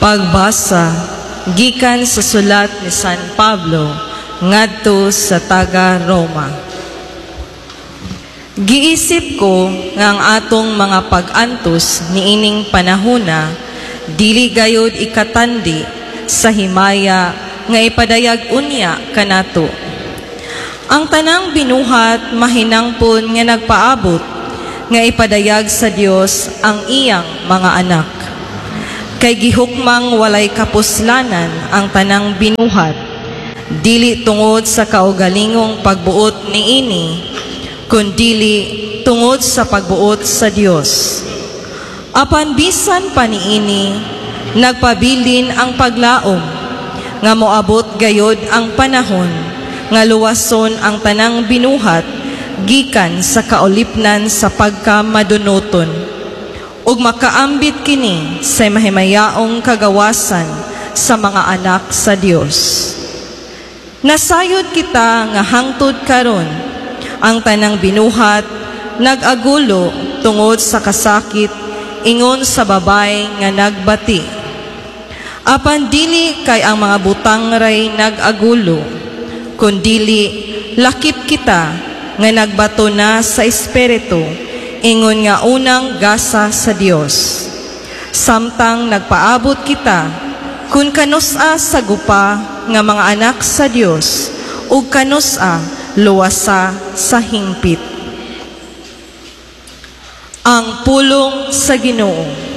Pagbasa gikan sa sulat ni San Pablo ngadto sa taga Roma. Giisip ko nga ang atong mga pag-antos niining panahona dili gayud ikatandi sa himaya nga ipadayag unya kanato. Ang tanang binuhat mahinangpon nga nagpaabot nga ipadayag sa Dios ang iyang mga anak. Kay gihukmang walay kapuslanan ang tanang binuhat, dili tungod sa kaugalingong pagbuot niini, kundili tungod sa pagbuot sa Dios. Apan bisan pa niini, nagpabilin ang paglaom, nga moabot gayod ang panahon, nga luwason ang tanang binuhat, gikan sa kaulipnan sa pagkamadunoton, ug makaambit kini sa mahimayaong kagawasan sa mga anak sa Dios. Nasayod kita nga hangtod karon ang tanang binuhat nag-agulo tungod sa kasakit ingon sa babay nga nagbati. Apan dili kay ang mga butang ray nag-agulo, kundili lakip kita nga nagbato na sa espiritu ingon nga unang gasa sa Dios. Samtang nagpaabot kita kun kanusa sa gupa nga mga anak sa Dios ug kanusa luwasa sa hingpit. Ang pulong sa Ginoo.